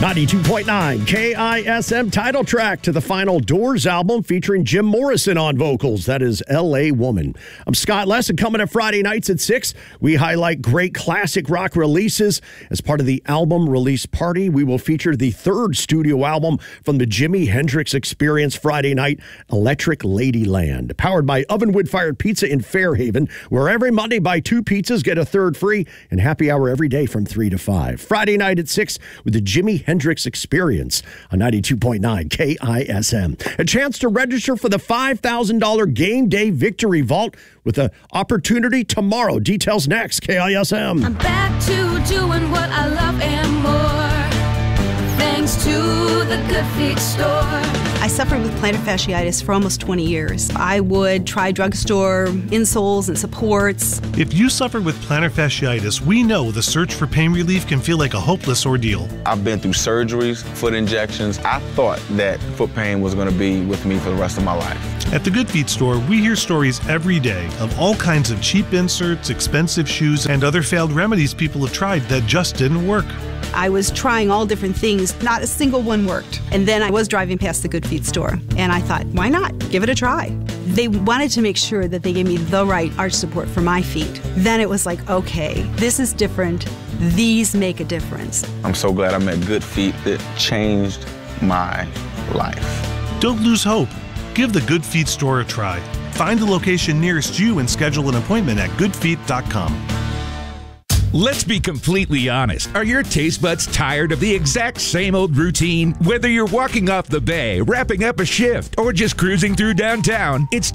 92.9 KISM title track to the final Doors album featuring Jim Morrison on vocals. That is L.A. Woman. I'm Scott Lesson. Coming up Friday nights at 6, we highlight great classic rock releases. As part of the album release party, we will feature the third studio album from the Jimi Hendrix Experience Friday night, Electric Ladyland. Powered by Oven Wood Fired Pizza in Fairhaven, where every Monday buy 2 pizzas, get a third free, and happy hour every day from 3 to 5. Friday night at 6 with the Jimi Hendrix Experience on 92.9 KISM. A chance to register for the $5,000 Game Day Victory Vault with an opportunity tomorrow. Details next. KISM. I'm back to doing what I love and more, thanks to the Good Feet store. I suffered with plantar fasciitis for almost 20 years. I would try drugstore insoles and supports. If you suffer with plantar fasciitis, we know the search for pain relief can feel like a hopeless ordeal. I've been through surgeries, foot injections. I thought that foot pain was going to be with me for the rest of my life. At the Good Feet store, we hear stories every day of all kinds of cheap inserts, expensive shoes, and other failed remedies people have tried that just didn't work. I was trying all different things. Not a single one worked. And then I was driving past the Good Feet store, and I thought, why not? Give it a try. They wanted to make sure that they gave me the right arch support for my feet. Then it was like, okay, this is different. These make a difference. I'm so glad I met Good Feet. It changed my life. Don't lose hope. Give the Good Feet store a try. Find the location nearest you and schedule an appointment at goodfeet.com. Let's be completely honest. Are your taste buds tired of the exact same old routine? Whether you're walking off the bay, wrapping up a shift, or just cruising through downtown, it's